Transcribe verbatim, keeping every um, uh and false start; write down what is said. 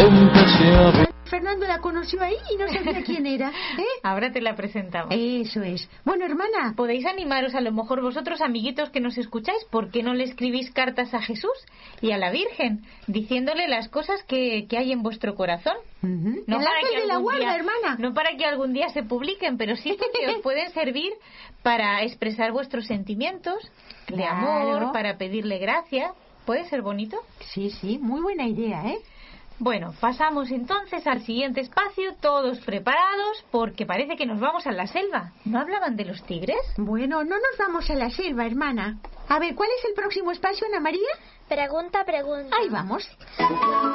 empecé a ver. Fernando la conoció ahí y no sabía quién era, ¿eh? Ahora te la presentamos. Eso es. Bueno, hermana, Podéis animaros a lo mejor vosotros, amiguitos que nos escucháis, ¿por qué no le escribís cartas a Jesús y a la Virgen, diciéndole las cosas que, que hay en vuestro corazón? uh-huh. No el para ángel que de la algún guarda, día- hermana. No para que algún día se publiquen, pero sí porque os pueden servir para expresar vuestros sentimientos de Claro. amor, para pedirle gracia. ¿Puede ser bonito? Sí, sí, muy buena idea, ¿eh? Bueno, pasamos entonces al siguiente espacio, todos preparados, porque parece que nos vamos a la selva. ¿No hablaban de los tigres? Bueno, no nos vamos a la selva, hermana. A ver, ¿cuál es el próximo espacio, Ana María? Pregunta, pregunta. Ahí vamos.